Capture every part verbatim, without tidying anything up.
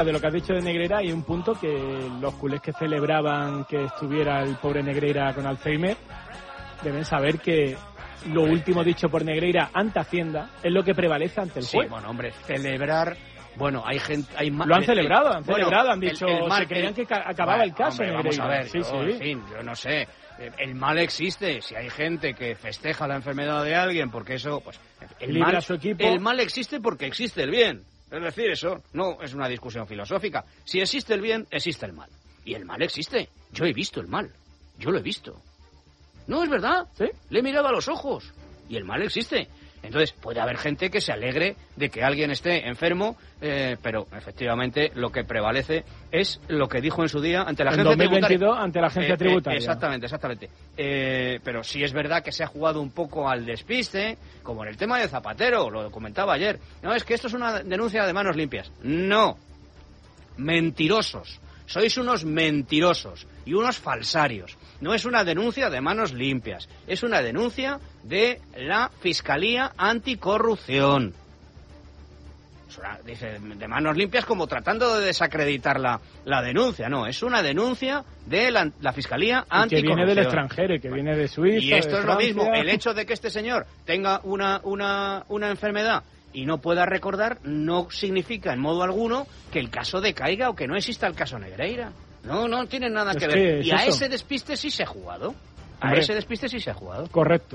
De lo que has dicho de Negreira, hay un punto que los culés que celebraban que estuviera el pobre Negreira con Alzheimer deben saber que lo último dicho por Negreira ante Hacienda es lo que prevalece ante el juez. Sí, bueno, hombre, celebrar... Bueno, hay gente... Hay lo han celebrado, el, han bueno, celebrado, han dicho, el, el mal, se creían el, que acababa bueno, el caso, hombre, Negreira. Vamos a ver, sí, yo, sí. en fin, yo no sé... El mal existe, si hay gente que festeja la enfermedad de alguien, porque eso, pues, el Libra mal, a su equipo. El mal existe porque existe el bien. Es decir, eso no es una discusión filosófica. Si existe el bien, existe el mal. Y el mal existe. Yo he visto el mal. Yo lo he visto. No, es verdad. ¿Sí? Le he mirado a los ojos. Y el mal existe. Entonces, puede haber gente que se alegre de que alguien esté enfermo, eh, pero efectivamente lo que prevalece es lo que dijo en su día ante la en agencia dos mil veintidós, tributaria. Ante la agencia eh, tributaria. Eh, exactamente, exactamente. Eh, pero sí es verdad que se ha jugado un poco al despiste, como en el tema de Zapatero, lo comentaba ayer. No, es que esto es una denuncia de manos limpias. No. Mentirosos. Sois unos mentirosos y unos falsarios. No es una denuncia de manos limpias, es una denuncia de la Fiscalía Anticorrupción. Es una, dice, de manos limpias como tratando de desacreditar la, la denuncia. No, es una denuncia de la, la Fiscalía Anticorrupción. Que viene del extranjero, que viene de Suiza. Y esto de es Francia. lo mismo, el hecho de que este señor tenga una, una, una enfermedad y no pueda recordar, no significa en modo alguno que el caso decaiga o que no exista el caso Negreira. No, no tiene nada es que que ver. Y a eso. ese despiste sí se ha jugado. A Hombre, ese despiste sí se ha jugado. Correcto.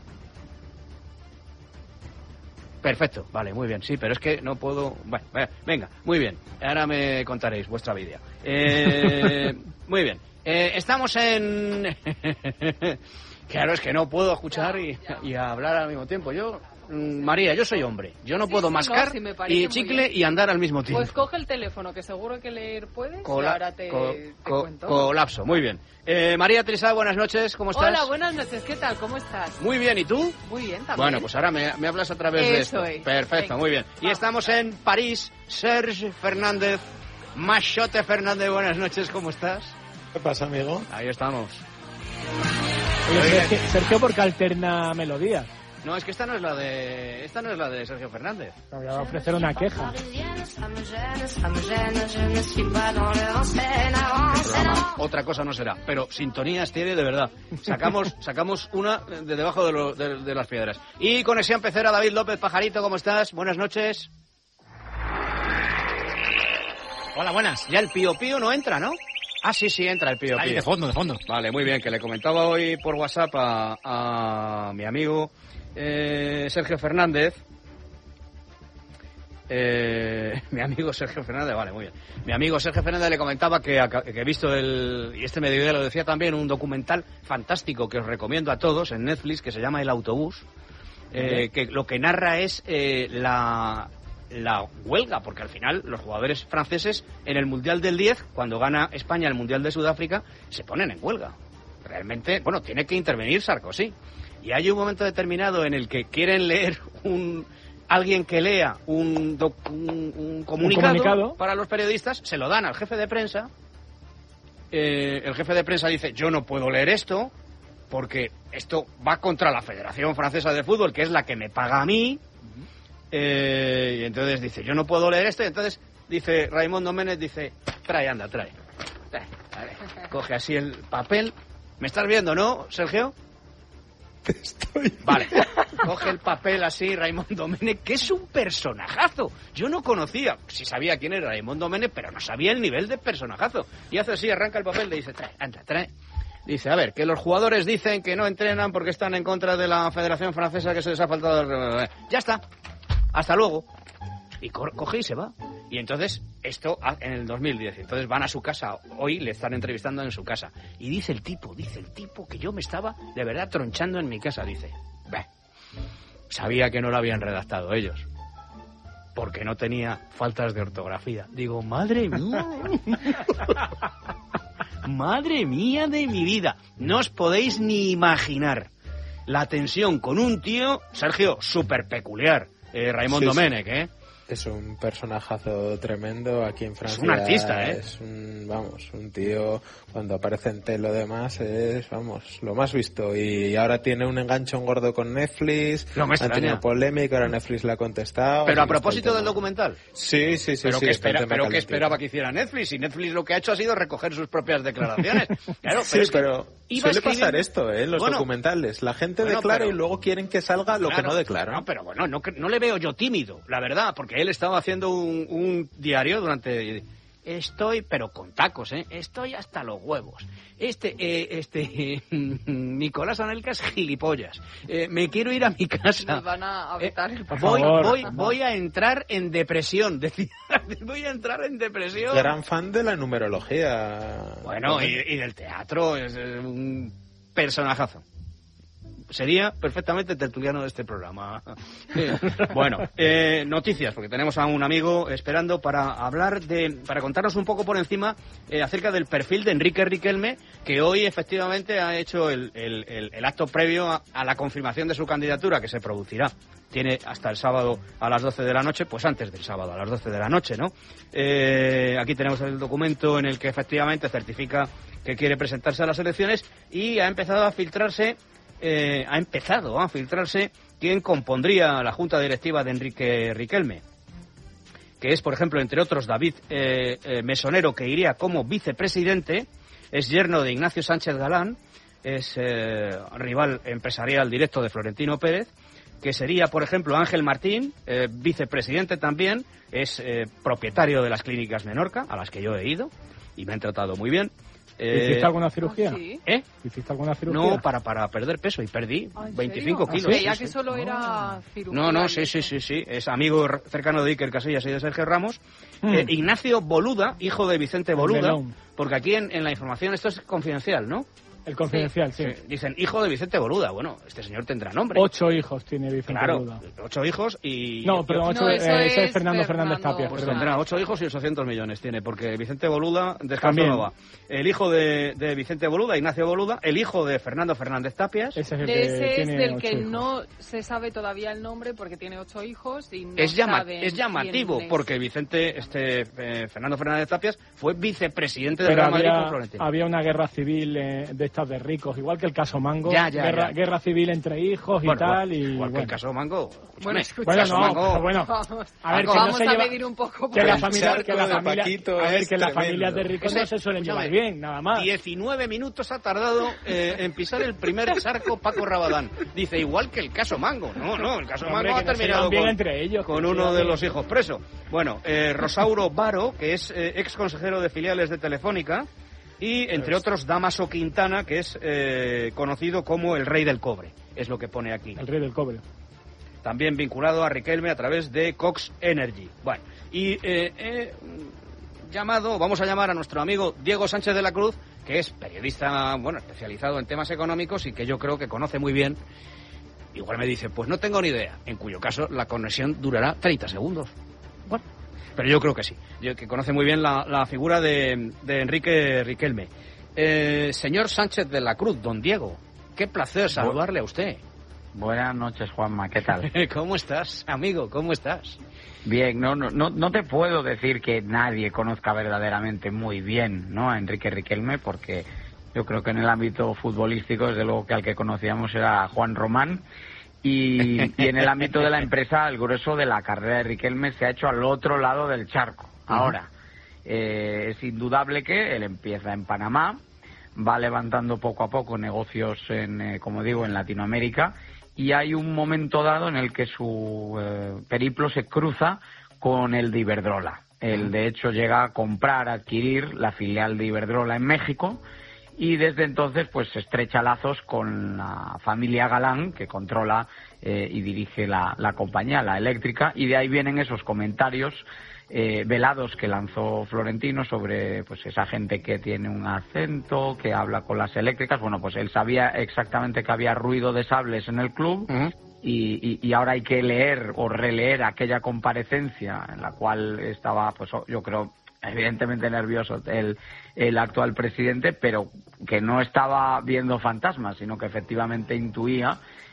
Perfecto, vale, muy bien. Sí, pero es que no puedo... Bueno, venga, muy bien. Ahora me contaréis vuestra vida. Eh, muy bien. Eh, estamos en... Claro, es que no puedo escuchar y, y hablar al mismo tiempo. Yo... María, yo soy hombre. Yo no sí, puedo sí, mascar no, si y chicle y andar al mismo tiempo. Pues coge el teléfono, que seguro que leer puedes, Cola- y ahora te, co- te co- cuento. Colapso, muy bien. Eh, María Teresa, buenas noches, ¿cómo estás? Hola, buenas noches, ¿qué tal? ¿Cómo estás? Muy bien, ¿y tú? Muy bien, también. Bueno, pues ahora me, me hablas a través de Eso esto. es. Perfecto, Venga. muy bien. Y Vamos. estamos en París. Serge Fernández, Machote Fernández, buenas noches, ¿cómo estás? ¿Qué pasa, amigo? Ahí estamos. Oye, Sergio, Sergio, ¿por qué alterna melodías? No, es que esta no es la de esta no es la de Sergio Fernández. Me voy a ofrecer una queja. Otra cosa no será, pero sintonía estéreo de verdad. Sacamos sacamos una de debajo de, lo, de, de las piedras. Y conexión pecera, David López Pajarito, ¿cómo estás? Buenas noches. Hola, buenas. Ya el pío pío no entra, ¿no? Ah, sí, sí, entra el pío Ahí, pío. de fondo, de fondo. Vale, muy bien, que le comentaba hoy por WhatsApp a, a mi amigo eh, Sergio Fernández. Eh, mi amigo Sergio Fernández, vale, muy bien. Mi amigo Sergio Fernández le comentaba que, que he visto el, y este mediodía lo decía también, un documental fantástico que os recomiendo a todos en Netflix que se llama El Autobús, eh, que lo que narra es eh, la... la huelga, porque al final los jugadores franceses en el Mundial del diez, cuando gana España el Mundial de Sudáfrica, se ponen en huelga. Realmente, bueno, tiene que intervenir Sarkozy. Y hay un momento determinado en el que quieren leer un... alguien que lea un, doc, un, un, comunicado un comunicado para los periodistas, se lo dan al jefe de prensa. Eh, el jefe de prensa dice, yo no puedo leer esto porque esto va contra la Federación Francesa de Fútbol, que es la que me paga a mí. Eh, y entonces dice, yo no puedo leer esto. Y entonces dice Raymond Domenech, dice, trae, anda, trae. trae vale. Coge así el papel. ¿Me estás viendo, no, Sergio? Te estoy... Vale. Coge el papel así, Raymond Domenech, que es un personajazo. Yo no conocía, sí sabía quién era Raymond Domenech, pero no sabía el nivel de personajazo. Y hace así, arranca el papel, le dice, trae, anda, trae. Dice, a ver, que los jugadores dicen que no entrenan porque están en contra de la Federación Francesa, que se les ha faltado... Ya está. Hasta luego. Y co coge y se va. Y entonces, esto en el dos mil diez. Entonces van a su casa. Hoy le están entrevistando en su casa. Y dice el tipo, dice el tipo que yo me estaba de verdad tronchando en mi casa. Dice, Bé, sabía que no lo habían redactado ellos. Porque no tenía faltas de ortografía. Digo, madre mía. Madre mía de mi vida. No os podéis ni imaginar la tensión con un tío, Sergio, súper peculiar. Eh, Raymond sí, Domenech, ¿eh? es un personajazo tremendo aquí en Francia. Es un artista, ¿eh? Es un, vamos, un tío, cuando aparece en tele lo demás, es, vamos, lo más visto. Y ahora tiene un enganchón gordo con Netflix. No me extraña. Ha tenido polémica, ahora Netflix le ha contestado. Pero a propósito del documental. Sí, sí, sí. Pero, sí, que, está el espera, tema pero que calentito. esperaba que hiciera Netflix. Y Netflix lo que ha hecho ha sido recoger sus propias declaraciones. Claro, Sí, pero, es que pero iba suele pasar escribiendo- esto, ¿eh? En los Bueno, documentales. La gente bueno, declara pero- y luego quieren que salga lo que Claro, no declara. No, pero bueno, no, no le veo yo tímido, la verdad, porque él estaba haciendo un, un diario durante... Estoy, pero con tacos, ¿eh? Estoy hasta los huevos. Este, eh, este, Nicolás Anelka es gilipollas. Eh, me quiero ir a mi casa. Nos van a a vetar el Por Voy, favor. voy, voy a entrar en depresión, decía. Voy a entrar en depresión. Gran fan de la numerología. Bueno, y, y del teatro, es eh, un personajazo. Sería perfectamente tertuliano de este programa. Eh, bueno, eh, noticias, porque tenemos a un amigo esperando para hablar de, para contarnos un poco por encima eh, acerca del perfil de Enrique Riquelme, que hoy efectivamente ha hecho el, el, el, el acto previo a, a la confirmación de su candidatura, que se producirá. Tiene hasta el sábado a las doce de la noche, pues antes del sábado a las doce de la noche, ¿no? Eh, aquí tenemos el documento en el que efectivamente certifica que quiere presentarse a las elecciones y ha empezado a filtrarse Eh, ha empezado a filtrarse quién compondría la junta directiva de Enrique Riquelme, que es, por ejemplo, entre otros, David eh, eh, Mesonero, que iría como vicepresidente, es yerno de Ignacio Sánchez Galán, es eh, rival empresarial directo de Florentino Pérez, que sería, por ejemplo, Ángel Martín, eh, vicepresidente también, es eh, propietario de las clínicas Menorca, a las que yo he ido, y me han tratado muy bien. ¿Hiciste Eh, alguna cirugía? Sí. ¿Eh? ¿Hiciste alguna cirugía? No, para, para perder peso, y perdí Ah, ¿en veinticinco serio? kilos. Creía sí, que sí. solo era cirugía. No, no, y sí, eso. sí, sí, sí. Es amigo r- cercano de Iker Casillas y de Sergio Ramos. Mm. Eh, Ignacio Boluda, hijo de Vicente El Boluda, melón. porque aquí en, en la información esto es confidencial, ¿no? El confidencial, sí. Eh, Dicen, hijo de Vicente Boluda. Bueno, este señor tendrá nombre. Ocho hijos tiene Vicente Claro, Boluda. ocho hijos y... No, perdón, ocho, No, eh, eso ese es es Fernando Fernández Fernando. Tapia. Pues perdón. tendrá ocho hijos y ochocientos millones tiene, porque Vicente Boluda descanso También. no va. El hijo de, de Vicente Boluda, Ignacio Boluda, el hijo de Fernando Fernández Tapias. Ese es el De que ese es tiene del ocho que hijos. no se sabe todavía el nombre porque tiene ocho hijos y no Es, llama- saben es llamativo quién es. porque Vicente, este eh, Fernando Fernández Tapias fue vicepresidente del Pero Real Madrid había, con Florentino. había una guerra civil eh, de estas de ricos, igual que el caso Mango. Ya, ya, guerra, ya. guerra civil entre hijos Bueno, y tal. igual, y, igual que bueno. el caso Mango. Bueno, Escúchame, escucha, Bueno, caso no, Mango- pero bueno. Vamos, A ver, que vamos no se a lleva- medir un poco. Que por la el familia, charco. que la de familia, Paquito a ver, es que las tremendo. familias de ricos Ese- no se suelen escúchame, llevar bien, nada más. diecinueve minutos ha tardado eh, en pisar el primer charco Paco Rabadán. Dice, igual que el caso Mango. No, no, el caso Hombre, Mango que ha no se terminado llevan bien con, entre ellos, con que se uno llevan de bien. los hijos preso. Bueno, eh, Rosauro Varo, que es eh, ex consejero de filiales de Telefónica, y entre otros Damaso Quintana, que es eh, conocido como el rey del cobre. Es lo que pone aquí. El rey del cobre. También vinculado a Riquelme a través de Cox Energy. Bueno, y eh, he llamado, vamos a llamar a nuestro amigo Diego Sánchez de la Cruz, que es periodista, bueno, especializado en temas económicos y que yo creo que conoce muy bien. Igual me dice, pues no tengo ni idea, en cuyo caso la conexión durará treinta segundos. Bueno, pero yo creo que sí, yo, que conoce muy bien la, la figura de, de Enrique Riquelme. Eh, señor Sánchez de la Cruz, don Diego, qué placer saludarle a usted. Buenas noches, Juanma, ¿qué tal? ¿Cómo estás, amigo? ¿Cómo estás? Bien, no, no, no, no te puedo decir que nadie conozca verdaderamente muy bien, ¿no?, a Enrique Riquelme, porque yo creo que en el ámbito futbolístico, desde luego que al que conocíamos era Juan Román, y, y en el ámbito de la empresa, el grueso de la carrera de Riquelme se ha hecho al otro lado del charco. Ahora, eh, es indudable que él empieza en Panamá, va levantando poco a poco negocios, en, eh, como digo, en Latinoamérica, y hay un momento dado en el que su eh, periplo se cruza con el de Iberdrola. Él, de hecho, llega a comprar, a adquirir la filial de Iberdrola en México, y desde entonces pues se estrecha lazos con la familia Galán, que controla eh, y dirige la, la compañía, la eléctrica, y de ahí vienen esos comentarios eh, velados que lanzó Florentino sobre pues esa gente que tiene un acento, que habla con las eléctricas. Bueno, pues él sabía exactamente que había ruido de sables en el club. Uh-huh. Y, y, y ahora hay que leer o releer aquella comparecencia en la cual estaba, pues yo creo, evidentemente nervioso el, el actual presidente, pero que no estaba viendo fantasmas, sino que efectivamente intuía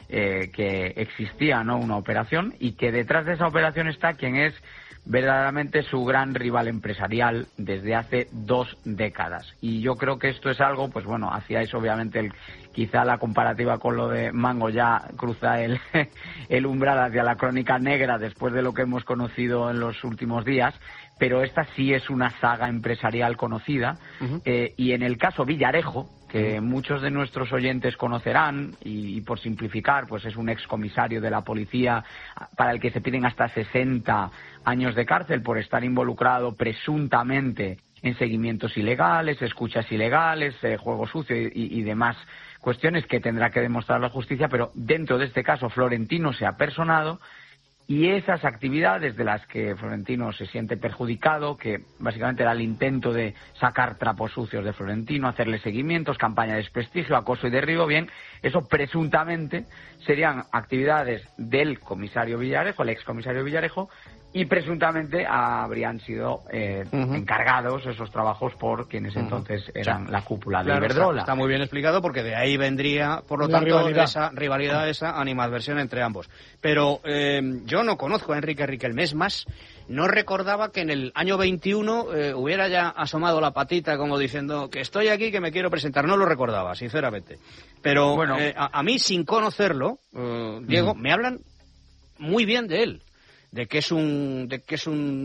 eh, que existía, ¿no?, una operación, y que detrás de esa operación está quien es verdaderamente su gran rival empresarial desde hace dos décadas. Y yo creo que esto es algo, pues bueno, hacíais obviamente el, quizá la comparativa con lo de Mango ya cruza el, el umbral hacia la crónica negra después de lo que hemos conocido en los últimos días, pero esta sí es una saga empresarial conocida. Uh-huh. eh, y en el caso Villarejo, que muchos de nuestros oyentes conocerán, y, y por simplificar, pues es un excomisario de la policía para el que se piden hasta sesenta años de cárcel por estar involucrado presuntamente en seguimientos ilegales, escuchas ilegales, eh, juego sucio y, y, y demás cuestiones que tendrá que demostrar la justicia, pero dentro de este caso Florentino se ha personado. Y esas actividades de las que Florentino se siente perjudicado, que básicamente era el intento de sacar trapos sucios de Florentino, hacerle seguimientos, campaña de desprestigio, acoso y derribo, bien, eso presuntamente serían actividades del comisario Villarejo, el excomisario Villarejo, y presuntamente habrían sido eh, uh-huh. encargados esos trabajos por quienes uh-huh. entonces eran o sea, la cúpula claro, de Iberdrola. Está, está muy bien explicado porque de ahí vendría, por lo La tanto, rivalidad. esa rivalidad, esa animadversión entre ambos. Pero eh, yo no conozco a Enrique Riquelme, es más, no recordaba que en el año veintiuno eh, hubiera ya asomado la patita como diciendo que estoy aquí, que me quiero presentar. No lo recordaba, sinceramente. Pero bueno, eh, a, a mí, sin conocerlo, eh, Diego, uh-huh. me hablan muy bien de él. de que es un de que es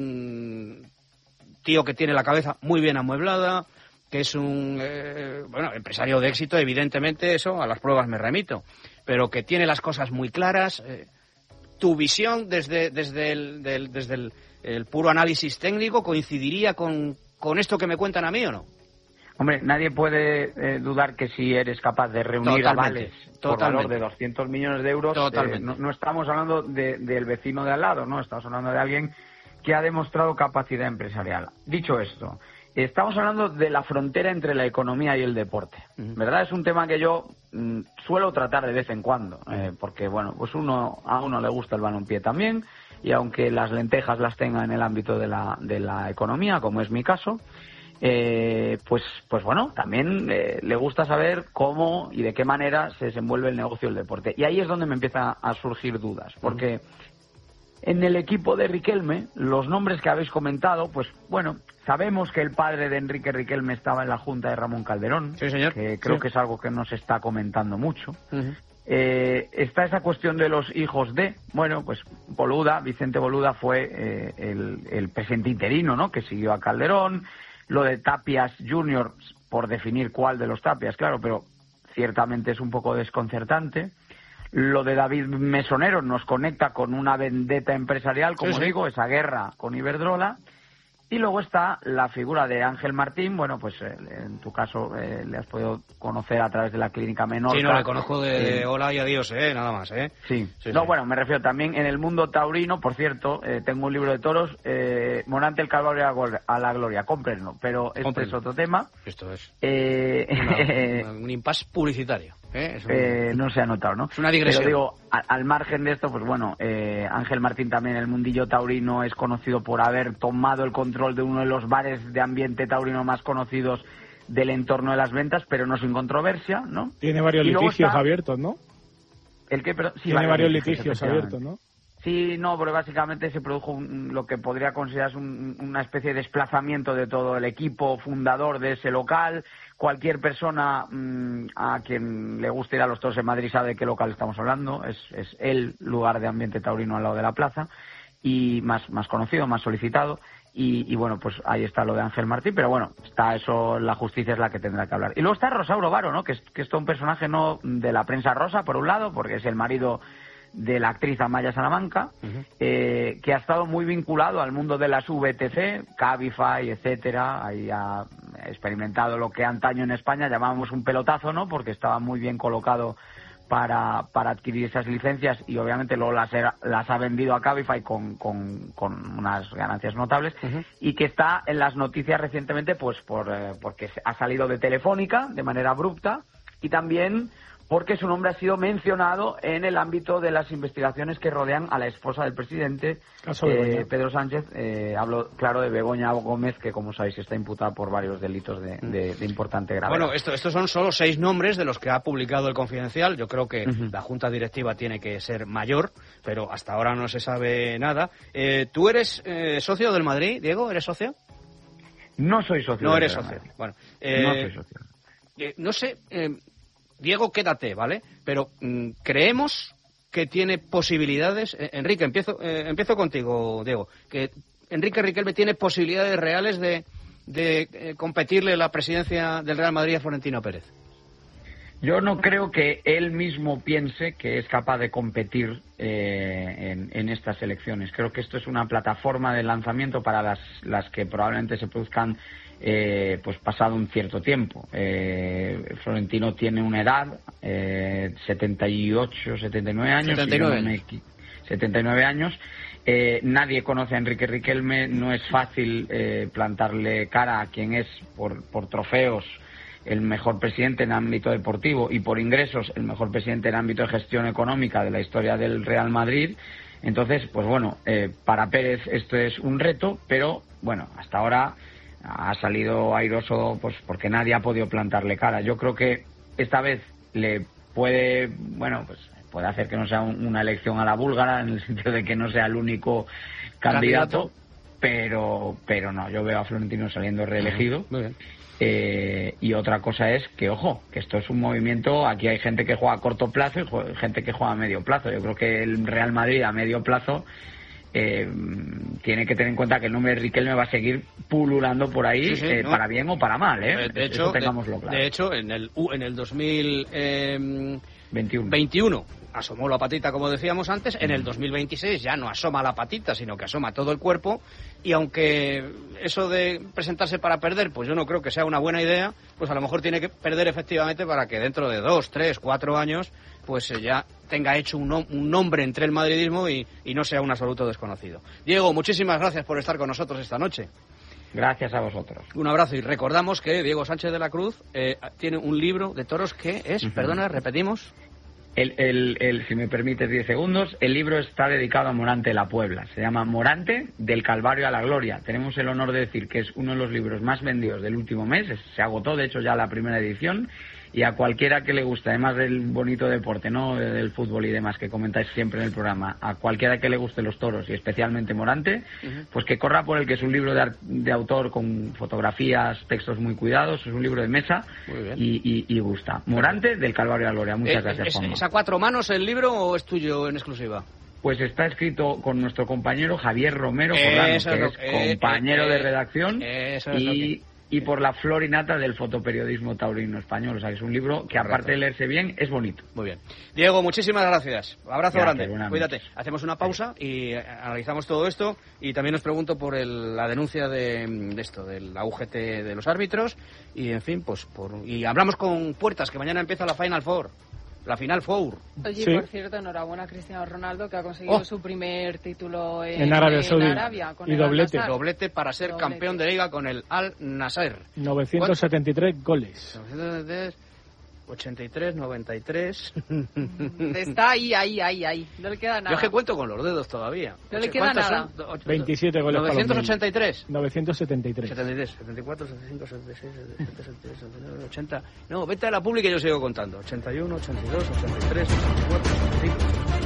un tío que tiene la cabeza muy bien amueblada, que es un eh, bueno, empresario de éxito, evidentemente, eso a las pruebas me remito, pero que tiene las cosas muy claras. Eh, tu visión desde desde el del, desde el, el puro análisis técnico coincidiría con con esto que me cuentan a mí, ¿o no? Hombre, nadie puede eh, dudar que si eres capaz de reunir totalmente, avales por totalmente. valor de doscientos millones de euros, eh, no, no estamos hablando de, del vecino de al lado, no, estamos hablando de alguien que ha demostrado capacidad empresarial. Dicho esto, estamos hablando de la frontera entre la economía y el deporte, uh-huh. ¿verdad? Es un tema que yo mm, suelo tratar de vez en cuando, eh, porque, bueno, pues uno a uno le gusta el balompié también, y aunque las lentejas las tenga en el ámbito de la, de la economía, como es mi caso, Eh, pues, pues bueno, también eh, le gusta saber cómo y de qué manera se desenvuelve el negocio del deporte. Y ahí es donde me empiezan a surgir dudas, porque en el equipo de Riquelme, los nombres que habéis comentado, pues bueno, sabemos que el padre de Enrique Riquelme estaba en la junta de Ramón Calderón, sí, señor. que creo sí. que es algo que no se está comentando mucho. Uh-huh. Eh, está esa cuestión de los hijos de, bueno, pues Boluda, Vicente Boluda fue eh, el, el presidente interino, ¿no?, que siguió a Calderón. Lo de Tapias Junior, por definir cuál de los Tapias, claro, pero ciertamente es un poco desconcertante. Lo de David Mesonero nos conecta con una vendetta empresarial, como sí, sí. digo, esa guerra con Iberdrola. Y luego está la figura de Ángel Martín. Bueno, pues eh, en tu caso eh, le has podido conocer a través de la Clínica Menorca. Sí, no, le conozco de eh, hola y adiós, eh, nada más, ¿eh? Sí. sí no, sí. bueno, me refiero también en el mundo taurino, por cierto, eh, tengo un libro de toros, eh, Morante el Calvario a la Gloria, cómprenlo, pero este Cómprenlo. Es otro tema. Esto es eh, una, una, un impasse publicitario. ¿eh? Es un... eh, no se ha notado, ¿no? Es una digresión. Pero digo, a, al margen de esto, pues bueno, eh, Ángel Martín también en el mundillo taurino es conocido por haber tomado el control de uno de los bares de ambiente taurino más conocidos del entorno de las ventas, pero no sin controversia, ¿no? Tiene varios litigios está... abiertos, ¿no? El que, pero, sí, Tiene varios litigios abiertos, ¿no? Sí, no, pero básicamente se produjo un, lo que podría considerarse un, una especie de desplazamiento de todo el equipo fundador de ese local. Cualquier persona mmm, a quien le guste ir a los toros en Madrid sabe de qué local estamos hablando. Es, es el lugar de ambiente taurino al lado de la plaza y más, más conocido, más solicitado. Y, y bueno, pues ahí está lo de Ángel Martín, pero bueno, está eso, la justicia es la que tendrá que hablar. Y luego está Rosauro Varo, ¿no? Que es, que es todo un personaje no de la prensa rosa, por un lado, porque es el marido de la actriz Amaya Salamanca, uh-huh. eh, que ha estado muy vinculado al mundo de las V T C, Cabify, etcétera. Ahí ha experimentado lo que antaño en España llamábamos un pelotazo, ¿no? Porque estaba muy bien colocado para, para adquirir esas licencias y obviamente luego las, era, las ha vendido a Cabify con, con, con unas ganancias notables, uh-huh. y que está en las noticias recientemente pues por eh, porque ha salido de Telefónica de manera abrupta y también porque su nombre ha sido mencionado en el ámbito de las investigaciones que rodean a la esposa del presidente, eh, Pedro Sánchez. Eh, hablo, claro, de Begoña Gómez, que, como sabéis, está imputada por varios delitos de, de, de importante gravedad. Bueno, esto, estos son solo seis nombres de los que ha publicado el Confidencial. Yo creo que uh-huh. la Junta Directiva tiene que ser mayor, pero hasta ahora no se sabe nada. Eh, ¿Tú eres eh, socio del Madrid, Diego? ¿Eres socio? No soy socio. No eres socio. Bueno, eh, no soy socio. Eh, no sé... Eh, Diego, quédate, ¿vale? Pero mm, creemos que tiene posibilidades... Eh, Enrique, empiezo eh, empiezo contigo, Diego. Que Enrique Riquelme tiene posibilidades reales de, de eh, competirle la presidencia del Real Madrid a Florentino Pérez. Yo no creo que él mismo piense que es capaz de competir eh, en, en estas elecciones. Creo que esto es una plataforma de lanzamiento para las, las que probablemente se produzcan eh, pues pasado un cierto tiempo. Eh, Florentino tiene una edad, eh, setenta y ocho, setenta y nueve años. setenta y nueve si años. Me, setenta y nueve años. Eh, nadie conoce a Enrique Riquelme, no es fácil eh, plantarle cara a quien es por, por trofeos el mejor presidente en ámbito deportivo y por ingresos el mejor presidente en ámbito de gestión económica de la historia del Real Madrid. Entonces, pues bueno, eh, para Pérez esto es un reto, pero bueno, hasta ahora ha salido airoso pues porque nadie ha podido plantarle cara. Yo creo que esta vez le puede, bueno, pues puede hacer que no sea un, una elección a la búlgara, en el sentido de que no sea el único candidato, candidato. pero pero no, yo veo a Florentino saliendo reelegido. Muy bien. Eh, y otra cosa es que, ojo, que esto es un movimiento, aquí hay gente que juega a corto plazo y juega, gente que juega a medio plazo. Yo creo que el Real Madrid a medio plazo eh, tiene que tener en cuenta que el nombre de Riquelme va a seguir pululando por ahí, sí, sí, eh, no. para bien o para mal, ¿eh? De hecho, Eso tengámoslo claro. De hecho, en el, en el dos mil veintiuno asomó la patita, como decíamos antes. En el dos mil veintiséis ya no asoma la patita, sino que asoma todo el cuerpo. Y aunque eso de presentarse para perder, pues yo no creo que sea una buena idea, pues a lo mejor tiene que perder efectivamente para que dentro de dos, tres, cuatro años, pues ya tenga hecho un, nom- un nombre entre el madridismo y, y no sea un absoluto desconocido. Diego, muchísimas gracias por estar con nosotros esta noche. Gracias a vosotros. Un abrazo y recordamos que Diego Sánchez de la Cruz eh, tiene un libro de toros que es, uh-huh. perdona, repetimos... El, el, el, si me permites diez segundos, el libro está dedicado a Morante de la Puebla. Se llama Morante, del Calvario a la Gloria. Tenemos el honor de decir que es uno de los libros más vendidos del último mes. Se agotó, de hecho, ya la primera edición. Y a cualquiera que le guste, además del bonito deporte, ¿no?, del fútbol y demás que comentáis siempre en el programa, a cualquiera que le guste los toros y especialmente Morante, uh-huh. pues que corra por el, que es un libro de, art- de autor con fotografías, textos muy cuidados, es un libro de mesa y, y, y gusta. Morante, del Calvario a la Gloria. Muchas eh, gracias, es, Juanma. ¿Es a cuatro manos el libro o es tuyo en exclusiva? Pues está escrito con nuestro compañero Javier Romero Forlano, que es, lo, es eh, compañero eh, de redacción eh, eso es y... Lo que... y por la flor y nata del fotoperiodismo taurino español. O sea, es un libro que, aparte de leerse bien, es bonito. Muy bien. Diego, muchísimas gracias. Abrazo gracias, grande. Cuídate. Hacemos una pausa y analizamos todo esto. Y también os pregunto por el, la denuncia de, de esto, del A U G T de los árbitros. Y, en fin, pues... por y hablamos con Puertas, que mañana empieza la Final Four. La Final Four. Oye, sí. Por cierto, enhorabuena a Cristiano Ronaldo, que ha conseguido oh. su primer título en, en Arabia Saudí. En Arabia, con y el doblete. Doblete para ser doblete. Campeón de liga con el Al Nasser. novecientos setenta y tres goles. novecientos setenta y tres, ochenta y tres, noventa y tres. Está ahí, ahí, ahí, ahí. No le queda nada. Yo es que cuento con los dedos todavía. No le queda nada. Son? veintisiete goles. novecientos ochenta y tres. novecientos setenta y tres. setenta y tres, setenta y cuatro, setenta y cinco, setenta y seis, setenta y siete, setenta y nueve, ochenta. No, vete a la pública y yo sigo contando. ochenta y uno, ochenta y dos, ochenta y tres, ochenta y cuatro, ochenta y cinco.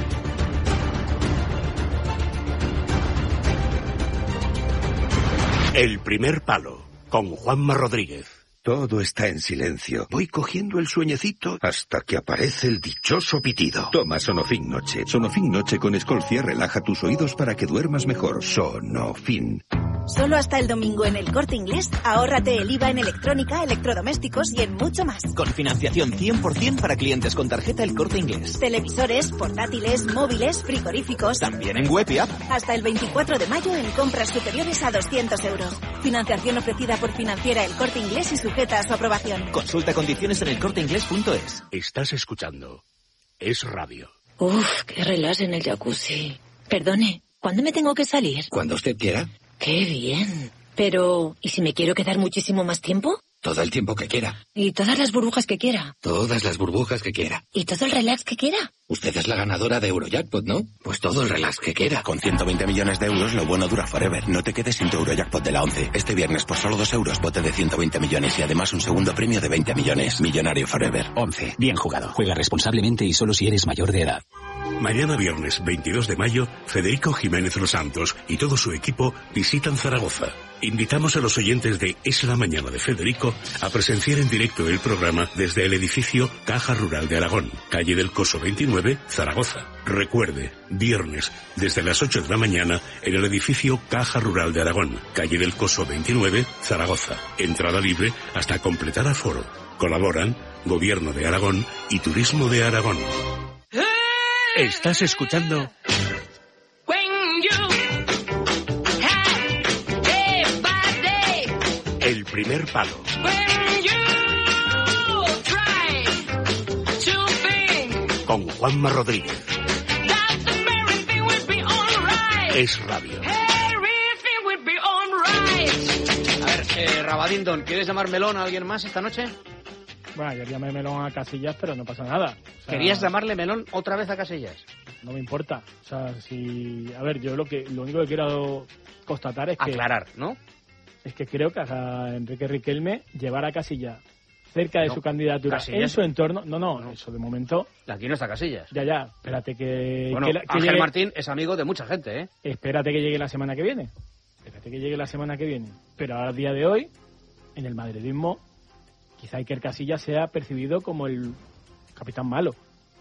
El primer palo, con Juanma Rodríguez. Todo está en silencio. Voy cogiendo el sueñecito hasta que aparece el dichoso pitido. Toma Sonofin Noche. Sonofin Noche con Escolcia relaja tus oídos para que duermas mejor. Sonofin. Solo hasta el domingo en El Corte Inglés, ahórrate el I V A en electrónica, electrodomésticos y en mucho más. Con financiación cien por ciento para clientes con tarjeta El Corte Inglés. Televisores, portátiles, móviles, frigoríficos. También en web y app. Hasta el veinticuatro de mayo en compras superiores a doscientos euros. Financiación ofrecida por Financiera El Corte Inglés y sujeta a su aprobación. Consulta condiciones en elcorteinglés punto es. Estás escuchando Es Radio. Uf, qué relax en el jacuzzi. Perdone, ¿cuándo me tengo que salir? Cuando usted quiera. ¡Qué bien! Pero, ¿y si me quiero quedar muchísimo más tiempo? Todo el tiempo que quiera. Y todas las burbujas que quiera. Todas las burbujas que quiera. Y todo el relax que quiera. Usted es la ganadora de Eurojackpot, ¿no? Pues todo el relax que quiera. Con ciento veinte millones de euros, lo bueno dura forever. No te quedes sin tu Eurojackpot de la once. Este viernes, por solo dos euros, bote de ciento veinte millones y además un segundo premio de veinte millones. Millonario forever. once. Bien jugado. Juega responsablemente y solo si eres mayor de edad. Mañana viernes veintidós de mayo, Federico Jiménez Los Santos y todo su equipo visitan Zaragoza. Invitamos a los oyentes de Es la Mañana de Federico a presenciar en directo el programa desde el edificio Caja Rural de Aragón, calle del Coso veintinueve, Zaragoza. Recuerde, viernes, desde las ocho de la mañana, en el edificio Caja Rural de Aragón, calle del Coso veintinueve, Zaragoza. Entrada libre hasta completar aforo. Colaboran Gobierno de Aragón y Turismo de Aragón. Estás escuchando El Primer Palo con Juanma Rodríguez. Es radio. A ver, eh, Rabadindon, ¿quieres llamar melón a alguien más esta noche? Bueno, yo llamé melón a Casillas, pero no pasa nada. O sea, ¿querías llamarle melón otra vez a Casillas? No me importa. O sea, si... A ver, yo lo que lo único que quiero constatar es que... Aclarar, ¿no? Es que creo que a Enrique Riquelme llevar a Casillas cerca de no, su candidatura Casillas. En su entorno... No, no, no, eso de momento... Aquí no está Casillas. Ya, ya, espérate que... Bueno, que, que Ángel llegue... Martín es amigo de mucha gente, ¿eh? Espérate que llegue la semana que viene. Espérate que llegue la semana que viene. Pero a día de hoy, en el madridismo... Quizá Iker Casillas sea percibido como el capitán malo,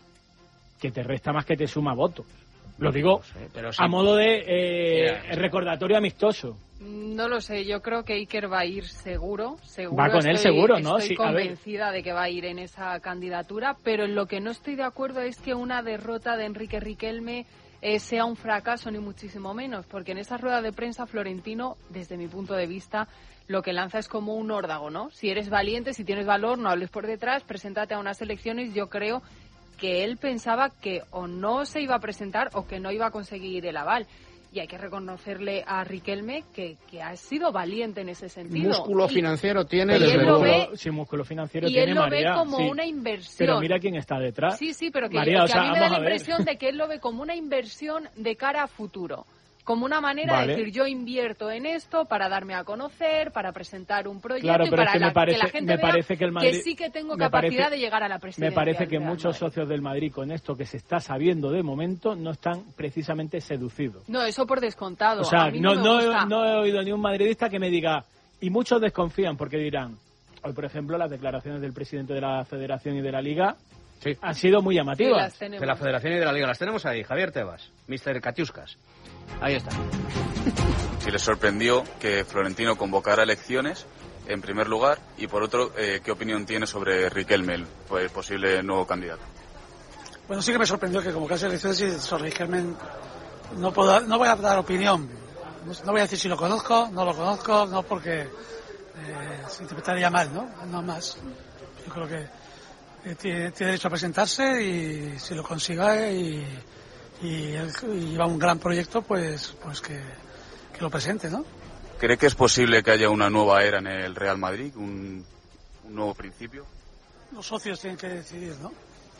que te resta más que te suma votos. Lo digo no sé, pero sí. A modo de eh, Mira, recordatorio amistoso. No lo sé, yo creo que Iker va a ir seguro. seguro va con estoy, él seguro, ¿no? Estoy sí, convencida de que va a ir en esa candidatura, pero en lo que no estoy de acuerdo es que una derrota de Enrique Riquelme eh, sea un fracaso, ni muchísimo menos, porque en esa rueda de prensa Florentino, desde mi punto de vista, lo que lanza es como un órdago, ¿no? Si eres valiente, si tienes valor, no hables por detrás, preséntate a unas elecciones. Yo creo que él pensaba que o no se iba a presentar o que no iba a conseguir el aval. Y hay que reconocerle a Riquelme que, que ha sido valiente en ese sentido. Músculo y, financiero tiene. Y él lo ve, sí, músculo financiero y tiene él lo María, ve como sí. una inversión. Pero mira quién está detrás. Sí, sí, pero que, María, que o sea, a mí me da la a impresión de que él lo ve como una inversión de cara a futuro. Como una manera vale. de decir, yo invierto en esto para darme a conocer, para presentar un proyecto claro, y pero para es que, la, me parece, que la gente me parece vea que, el Madrid, que sí que tengo me capacidad parece, de llegar a la presidencia. Me parece que Real muchos Madrid. socios del Madrid con esto que se está sabiendo de momento no están precisamente seducidos. No, eso por descontado. O sea, a mí no, no, me no, gusta. no he oído ni un madridista que me diga, y muchos desconfían porque dirán, hoy por ejemplo las declaraciones del presidente de la Federación y de la Liga sí. han sido muy llamativas. Sí, de la Federación y de la Liga, las tenemos ahí, Javier Tebas, mister Katiuskas. Ahí está. Si les sorprendió que Florentino convocara elecciones, en primer lugar, y por otro, eh, ¿qué opinión tiene sobre Riquelme, el pues, posible nuevo candidato? Bueno, sí que me sorprendió que convocase elecciones y sobre Riquelme no, puedo, no voy a dar opinión. No voy a decir si lo conozco, no lo conozco, no porque eh, se interpretaría mal, ¿no? No más. Yo creo que eh, tiene, tiene derecho a presentarse y si lo consiga y... y, él, y lleva un gran proyecto, pues pues que, que lo presente, ¿no? ¿Cree que es posible que haya una nueva era en el Real Madrid, un, un nuevo principio? Los socios tienen que decidir, ¿no?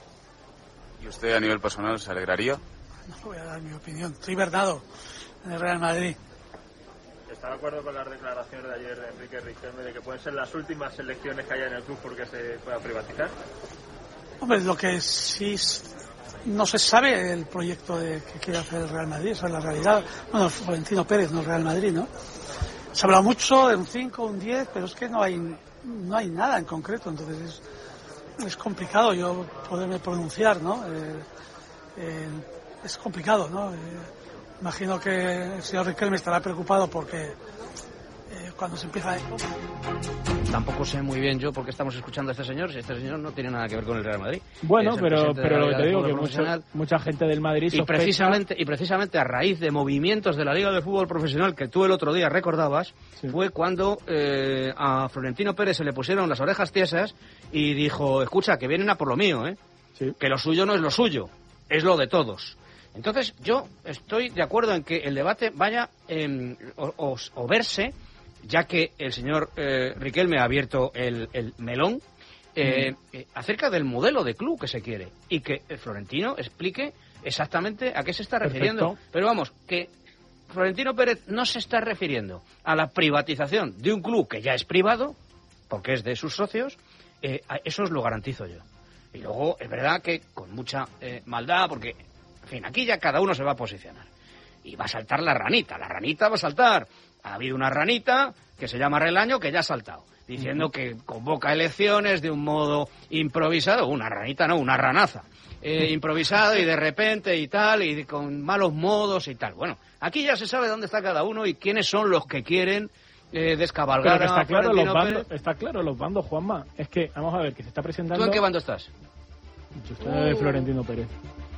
¿Y usted a nivel personal se alegraría? No voy a dar mi opinión. Estoy Bernardo en el Real Madrid. ¿Está de acuerdo con las declaraciones de ayer de Enrique Riquelme de que pueden ser las últimas elecciones que haya en el club porque se pueda privatizar? Hombre, lo que sí no se sabe el proyecto de que quiere hacer el Real Madrid, esa es la realidad. Bueno, Florentino Pérez, no el Real Madrid, ¿no? Se ha hablado mucho de un cinco, un diez, pero es que no hay no hay nada en concreto, entonces es, es complicado yo poderme pronunciar, ¿no? Eh, eh, es complicado, ¿no? Eh, imagino que el señor Riquelme estará preocupado porque eh, cuando se empieza esto... Tampoco sé muy bien yo por qué estamos escuchando a este señor, si este señor no tiene nada que ver con el Real Madrid. Bueno, pero, pero lo que te digo que mucho, mucha gente del Madrid y sospecha... precisamente y precisamente a raíz de movimientos de la Liga de Fútbol Profesional que tú el otro día recordabas, sí. fue cuando eh, a Florentino Pérez se le pusieron las orejas tiesas y dijo, escucha, que vienen a por lo mío, ¿eh? Sí. Que lo suyo no es lo suyo, es lo de todos. Entonces yo estoy de acuerdo en que el debate vaya eh, o, o, o verse ya que el señor eh, Riquelme ha abierto el, el melón, eh, eh, acerca del modelo de club que se quiere y que el Florentino explique exactamente a qué se está refiriendo. Perfecto. Pero vamos, que Florentino Pérez no se está refiriendo a la privatización de un club que ya es privado, porque es de sus socios, eh, eso os lo garantizo yo. Y luego, es verdad que con mucha eh, maldad, porque, en fin, aquí ya cada uno se va a posicionar. Y va a saltar la ranita, la ranita va a saltar. Ha habido una ranita que se llama Relaño que ya ha saltado, diciendo uh-huh. que convoca elecciones de un modo improvisado. Una ranita, no, una ranaza. Eh, improvisado y de repente y tal, y con malos modos y tal. Bueno, aquí ya se sabe dónde está cada uno y quiénes son los que quieren eh, descabalgar. Pero que está, a claro los bandos, Pérez. está claro los bandos, Juanma. Es que, vamos a ver, que se está presentando... ¿Tú en qué bando estás? Yo estoy en el de Florentino Pérez.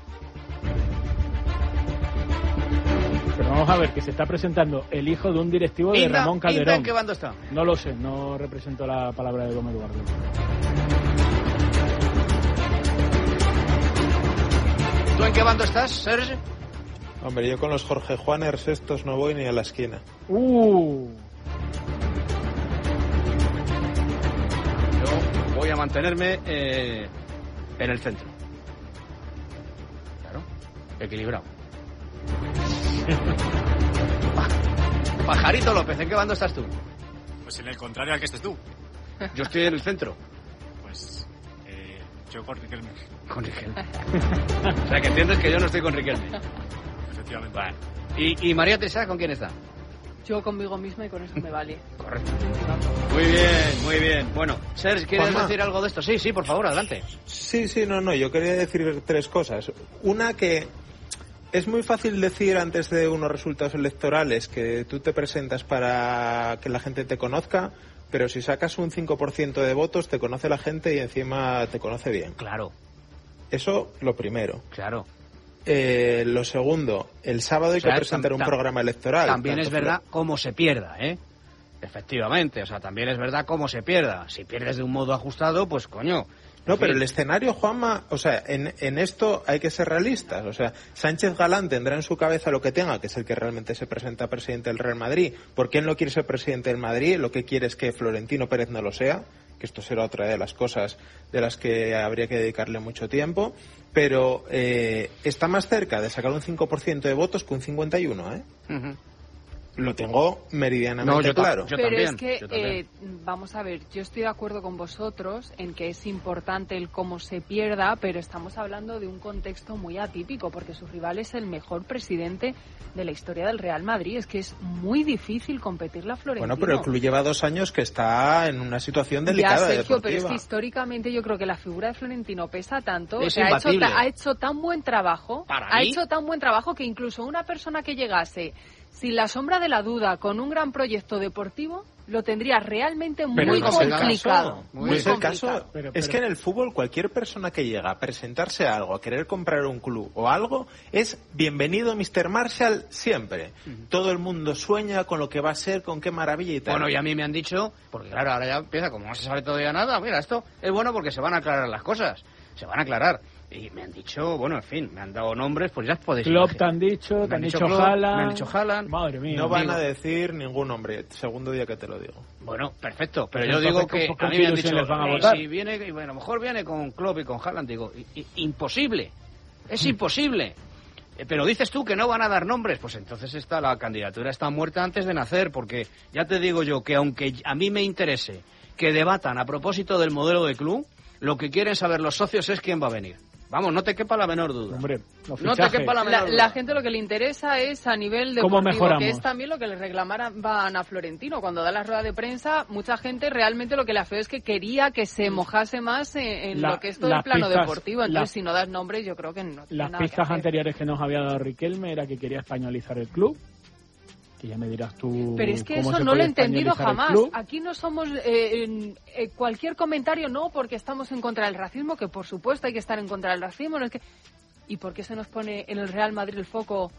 Pero vamos a ver, que se está presentando el hijo de un directivo de Inda, Ramón Calderón. Inda, ¿en qué bando está? No lo sé, no represento la palabra de don Eduardo. ¿Tú en qué bando estás, Serge? Hombre, yo con los Jorge Juaners estos no voy ni a la esquina. Uh. Yo voy a mantenerme eh, en el centro. Claro, equilibrado. Pajarito López, ¿en qué bando estás tú? Pues en el contrario al que estés tú. Yo estoy en el centro. Pues eh, yo con Riquelme. Con Riquelme. O sea, que entiendes que yo no estoy con Riquelme. Efectivamente. Vale. ¿Y, y María Teresa con quién está? Yo conmigo misma y con eso me vale. Correcto. Muy bien, muy bien. Bueno, Serge, ¿quieres Juanma. decir algo de esto? Sí, sí, por favor, adelante. Sí, sí, no, no, yo quería decir tres cosas. Una, que es muy fácil decir antes de unos resultados electorales que tú te presentas para que la gente te conozca, pero si sacas un cinco por ciento de votos te conoce la gente y encima te conoce bien. Claro. Eso, lo primero. Claro. Eh, lo segundo, el sábado hay O sea, que presentar tam- un tam- programa electoral. También tanto es verdad cómo se pierda, ¿eh? Efectivamente, o sea, también es verdad cómo se pierda. Si pierdes de un modo ajustado, pues coño. No, en pero fin. el escenario, Juanma, o sea, en, en esto hay que ser realistas. O sea, Sánchez Galán tendrá en su cabeza lo que tenga, que es el que realmente se presenta presidente del Real Madrid. ¿Por qué él no quiere ser presidente del Madrid? Lo que quiere es que Florentino Pérez no lo sea, que esto será otra de las cosas de las que habría que dedicarle mucho tiempo. Pero eh, está más cerca de sacar un cinco por ciento de votos que un cincuenta y uno, ¿eh? Uh-huh. Lo tengo meridianamente No, yo ta- claro. yo Pero también, es que, yo también. eh, vamos a ver, yo estoy de acuerdo con vosotros en que es importante el cómo se pierda, pero estamos hablando de un contexto muy atípico, porque su rival es el mejor presidente de la historia del Real Madrid. Es que es muy difícil competirle a Florentino. Bueno, pero el club lleva dos años que está en una situación delicada. Ya, Sergio, pero es deportiva. que históricamente yo creo que la figura de Florentino pesa tanto, Es o sea, ha, hecho, imbatible. ta- ha hecho tan buen trabajo, Para ha mí. hecho tan buen trabajo que incluso una persona que llegase sin la sombra de la duda, con un gran proyecto deportivo, lo tendría realmente muy Pero no es el complicado. caso. Muy No es el complicado. caso. Pero- Es pero- que en el fútbol cualquier persona que llega a presentarse a algo, a querer comprar un club o algo, es bienvenido mister Marshall siempre. Todo el mundo sueña con lo que va a ser, con qué maravilla y tal. Bueno, y a mí me han dicho, porque claro, ahora ya empieza, como no se sabe todavía nada, mira, esto es bueno porque se van a aclarar las cosas, se van a aclarar. Y me han dicho, bueno, en fin, me han dado nombres, pues ya os podéis Klopp te imaginar. han dicho, Me te han dicho Klopp, Haaland. Me han dicho Haaland. Madre mía. no van digo- a decir ningún nombre. Segundo día que te lo digo. Bueno, perfecto, pero Pues yo digo entonces, que ¿con- con a mí qué me han ilusión dicho, les van a "Eh, votar?" si viene, y bueno, a lo mejor viene con Klopp y con Haaland, digo, i- i- imposible, es imposible. Eh, Pero dices tú que no van a dar nombres, pues entonces está la candidatura está muerta antes de nacer, porque ya te digo yo que aunque a mí me interese que debatan a propósito del modelo de club, lo que quieren saber los socios es quién va a venir. Vamos, no te quepa la menor duda. Hombre, los No te fichajes. quepa la menor La, duda. la gente lo que le interesa es a nivel ¿Cómo deportivo, mejoramos? que es también lo que le reclamaban a Florentino. Cuando da la rueda de prensa, mucha gente realmente lo que le afeó es que quería que se mojase más en, en La- lo que es todo las el plano pistas- deportivo. Entonces, las- si no das nombres, yo creo que no tiene Las nada que pistas hacer. anteriores que nos había dado Riquelme era que quería españolizar el club. Que ya me dirás tú. Pero es que cómo eso se no lo puede he entendido españolizar el jamás. club. Aquí no somos eh, en, eh, cualquier comentario, no, porque estamos en contra del racismo, que por supuesto hay que estar en contra del racismo. No es que... ¿Y por qué se nos pone en el Real Madrid el foco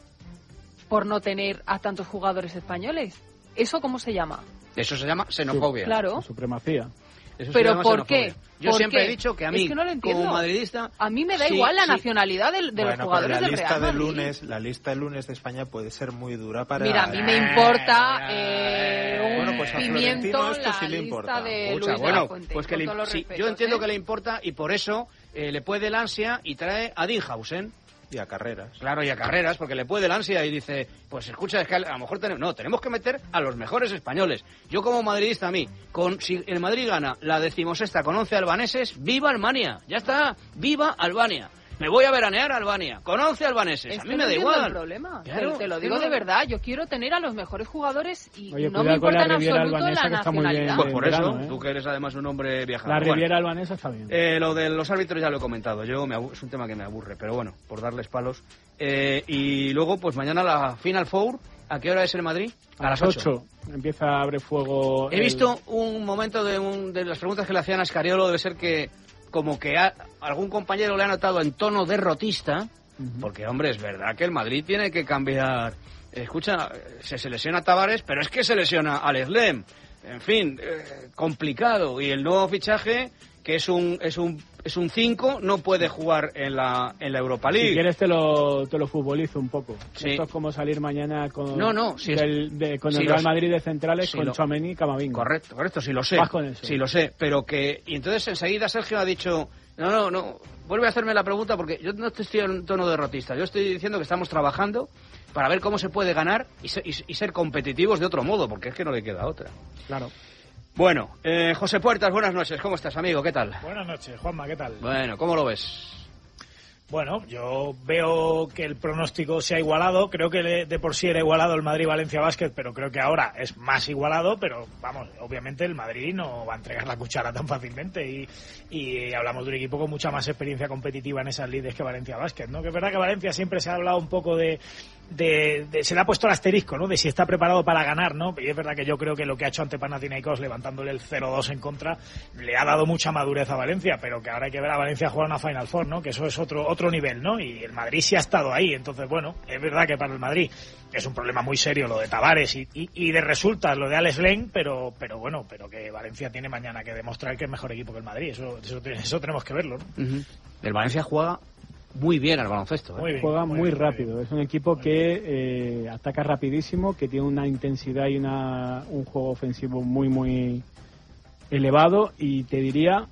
por no tener a tantos jugadores españoles? ¿Eso cómo se llama? Eso se llama xenofobia. Claro. Supremacía. Eso ¿Pero sería por más qué? xenofobia. Yo ¿Por siempre qué? he dicho que a mí, es que no lo entiendo. como madridista... A mí me da sí, igual la sí. nacionalidad de, de bueno, los jugadores pero la del lista Real de Madrid. lunes, la lista de lunes de España puede ser muy dura para... Mira, a mí me importa eh, un bueno, pues a pimiento Florentino esto la sí le lista importa. de Escucha, Luis de bueno, la Fuente, pues que con le, todos los sí, respetos, yo entiendo ¿eh? que le importa y por eso eh, le puede el ansia y trae a Dinhausen. Y a Carreras. Claro, y a Carreras, porque le puede el ansia y dice, pues escucha, es que a lo mejor tenemos, no, tenemos que meter a los mejores españoles. Yo como madridista a mí, con, si el Madrid gana la decimosexta con once albaneses, ¡viva Albania! Ya está, ¡viva Albania! Me voy a veranear a Albania, con once albaneses, Es a mí que me no da entiendo igual. el problema. Claro, te, te lo es digo que de no- verdad, yo quiero tener a los mejores jugadores y Oye, no me cuidado con importa la en Riviera absoluto albanesa, la que está muy bien. nacionalidad. Pues por en eso, verano, ¿eh? tú que eres además un hombre viajado. La Bueno, Riviera albanesa está bien. Eh, lo de los árbitros ya lo he comentado. Yo me abu- es un tema que me aburre, pero bueno, por darles palos. Eh, y luego, pues mañana la Final Four. ¿A qué hora es el Madrid? A las ocho empieza a abrir fuego. He el- visto un momento de, un, de las preguntas que le hacían a Escariolo. Debe ser que como que a- algún compañero le ha notado en tono derrotista. Porque, hombre, es verdad que el Madrid tiene que cambiar. Escucha, se, se lesiona Tavares, pero es que se lesiona al Slem. En fin, eh, complicado. Y el nuevo fichaje, que es un es un es un cinco, no puede jugar en la en la Europa League. Si quieres te lo, te lo futbolizo un poco. Sí. Esto es como salir mañana con, No, no, si es- del- de- con si el Real los- Madrid de centrales, si con lo- Tchouaméni y Camavinga. Correcto, correcto, sí lo sé. Vas con eso. Sí lo sé, pero que... Y entonces enseguida Sergio ha dicho, no, no, no, vuelve a hacerme la pregunta porque yo no estoy en tono derrotista. Yo estoy diciendo que estamos trabajando para ver cómo se puede ganar y ser, y- y ser competitivos de otro modo, porque es que no le queda otra. Claro. Bueno, eh, José Puertas, buenas noches. ¿Cómo estás, amigo? ¿Qué tal? Buenas noches, Juanma, ¿qué tal? Bueno, ¿cómo lo ves? Bueno, yo veo que el pronóstico se ha igualado. Creo que de, de por sí era igualado el Madrid-Valencia Basket, pero creo que ahora es más igualado. Pero vamos, obviamente el Madrid no va a entregar la cuchara tan fácilmente. Y, y hablamos de un equipo con mucha más experiencia competitiva en esas lides que Valencia Basket, ¿no? Que es verdad que Valencia siempre se ha hablado un poco de, de, de- se le ha puesto el asterisco, ¿no? De si está preparado para ganar, ¿no? Y es verdad que yo creo que lo que ha hecho ante Panathinaikos, levantándole el cero dos en contra, le ha dado mucha madurez a Valencia, pero que ahora hay que ver a Valencia jugar una Final Four, ¿no? Que eso es otro otro nivel, ¿no? Y el Madrid sí ha estado ahí, entonces, bueno, es verdad que para el Madrid es un problema muy serio lo de Tavares y, y, y de resultas lo de Alex Len, pero pero bueno, pero que Valencia tiene mañana que demostrar que es mejor equipo que el Madrid, eso eso, eso tenemos que verlo, ¿no? Ujú. El Valencia juega muy bien al baloncesto. ¿eh? Muy bien, Juega muy muy, bien, muy rápido. Es un equipo que eh, ataca rapidísimo, que tiene una intensidad y una, un juego ofensivo muy, muy elevado. Y te diría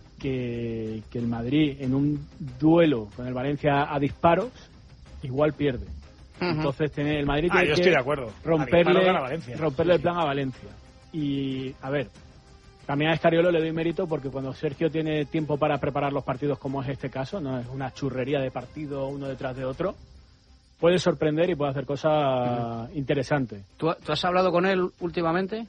que, que el Madrid en un duelo con el Valencia a disparos igual pierde. Ujú. Entonces tiene, el Madrid Ah, tiene yo que estoy de acuerdo. A disparos romperle, gana Valencia. romperle Sí, el plan a Valencia. Y a ver, también a Escariolo le doy mérito porque cuando Sergio tiene tiempo para preparar los partidos, como es este caso, no es una churrería de partido uno detrás de otro, puede sorprender y puede hacer cosas interesantes. ¿Tú, tú has hablado con él últimamente?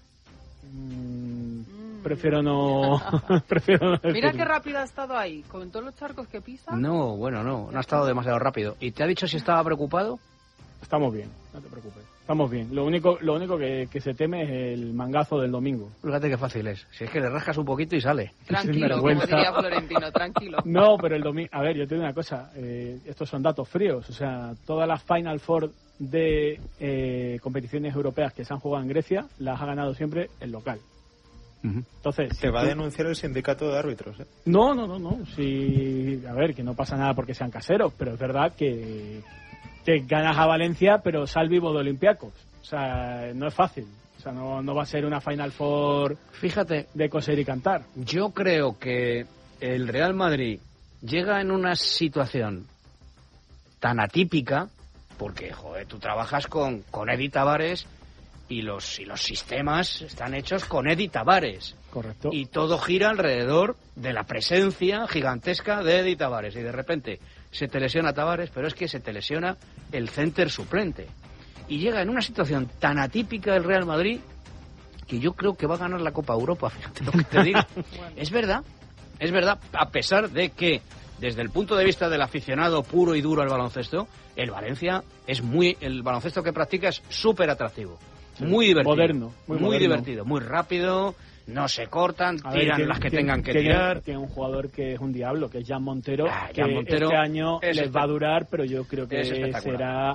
Mm, prefiero no prefiero no Mira decirlo. qué rápido ha estado ahí, con todos los charcos que pisa. No, bueno, no, no ha estado demasiado rápido. ¿Y te ha dicho si estaba preocupado? Estamos bien, no te preocupes. Estamos bien. Lo único lo único que, que se teme es el mangazo del domingo. Fíjate qué fácil es. Si es que le rascas un poquito y sale. Tranquilo, como diría Florentino, tranquilo. No, pero el domingo... A ver, yo te digo una cosa. Eh, estos son datos fríos. O sea, todas las Final Four de eh, competiciones europeas que se han jugado en Grecia las ha ganado siempre el local. Entonces... Te va a tú- denunciar el sindicato de árbitros, ¿eh? No, no, no, no. Sí, a ver, que no pasa nada porque sean caseros, pero es verdad que te ganas a Valencia, pero sal vivo de Olympiacos. O sea, no es fácil. O sea, no, no va a ser una Final Four, fíjate, de coser y cantar. Yo creo que el Real Madrid llega en una situación tan atípica, porque, joder, tú trabajas con, con Edi Tavares y los, y los sistemas están hechos con Edi Tavares. Correcto. Y todo gira alrededor de la presencia gigantesca de Edi Tavares. Y de repente se te lesiona Tavares, pero es que se te lesiona el center suplente. Y llega en una situación tan atípica el Real Madrid que yo creo que va a ganar la Copa Europa, fíjate lo que te digo. Es verdad, es verdad, a pesar de que desde el punto de vista del aficionado puro y duro al baloncesto, el Valencia es muy, el baloncesto que practica es súper atractivo, Sí, muy divertido, moderno, muy moderno. divertido, muy rápido, no se cortan, A ver, tiran tiene- las que tiene- tengan que tiene- tirar. Tiene un jugador que es un diablo, que es Jan Montero, Ah, que Jan Montero este año es les espe- va a durar, pero yo creo que es espectacular. será